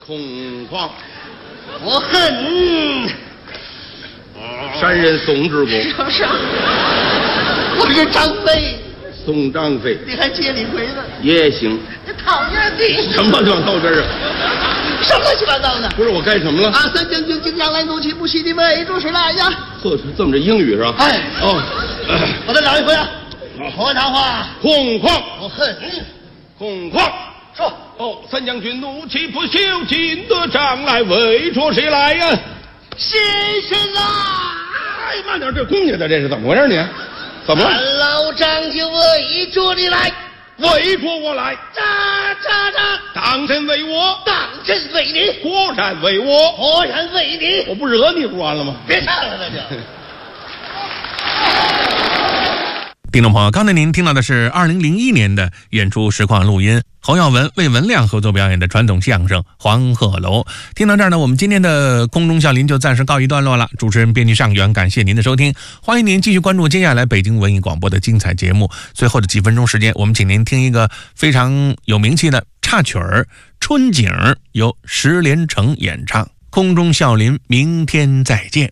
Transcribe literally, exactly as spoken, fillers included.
空旷， 我恨山人宋之公。 说啥？我是张飞， 宋张飞， 你还接李逵呢？ 也行。 你讨厌的什么叫到这儿啊？ 什么乱七八糟的？ 不是我干什么了？ 啊，三将军经常来怒气不息的围住谁来呀？ 呵，这么这英语是吧？ 哎， 哦， 我再找一回啊。我谈话， 空旷， 我恨空旷。 说哦，三将军怒气不休，进得帐来，围着谁来呀？ 先生啊！ 哎，慢点，这公家的这是怎么回事？你怎么了？ 俺老张就围着你来， 围着我来， 扎扎扎！ 当真为我， 当真为你， 果然为我， 果然为你。 我不惹你不完了吗？ 别唱了，那就。 听众朋友，刚才您听到的是二零零一年的演出实况录音，侯耀文、魏文亮合作表演的传统相声《黄鹤楼》。听到这儿呢，我们今天的空中笑林就暂时告一段落了。主持人编辑尚元，感谢您的收听，欢迎您继续关注接下来北京文艺广播的精彩节目。最后的几分钟时间，我们请您听一个非常有名气的插曲儿《春景》，由石连成演唱。空中笑林，明天再见。